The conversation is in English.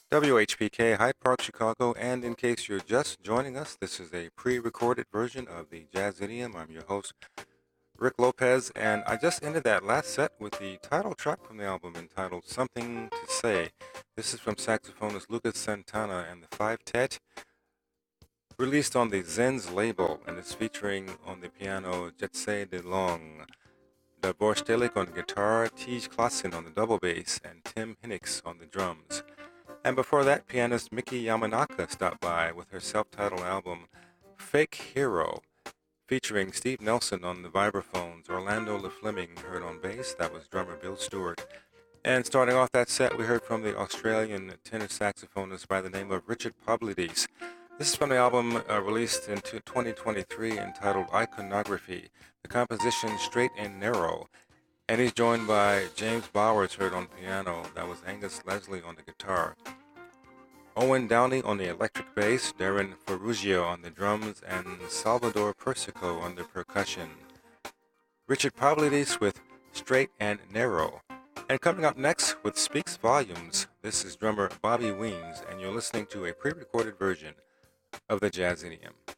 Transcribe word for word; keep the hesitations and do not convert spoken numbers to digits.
W H P K, Hyde Park, Chicago, and in case you're just joining us, this is a pre-recorded version of the Jazz Idiom. I'm your host, Rick Lopez, and I just ended that last set with the title track from the album entitled Something to Say. This is from saxophonist Lucas Santana and the Five Tet, released on the Zenz label, and it's featuring on the piano Jetse de Long, the Borstelik on guitar, Tej Klassen on the double bass, and Tim Hinnix on the drums. And before that, pianist Miki Yamanaka stopped by with her self-titled album, Fake Hero, featuring Steve Nelson on the vibraphones, Orlando LeFleming heard on bass, that was drummer Bill Stewart. And starting off that set, we heard from the Australian tenor saxophonist by the name of Richard Pavlidis. This is from the album uh, released in twenty twenty-three entitled Iconography, the composition Straight and Narrow. And he's joined by James Bowers heard on piano, that was Angus Leslie on the guitar, Owen Downey on the electric bass, Darren Ferrugio on the drums, and Salvador Persico on the percussion. Richard Pavlidis with Straight and Narrow. And coming up next with Speaks Volumes, this is drummer Bobby Weems, and you're listening to a pre-recorded version of the Jazz Idiom.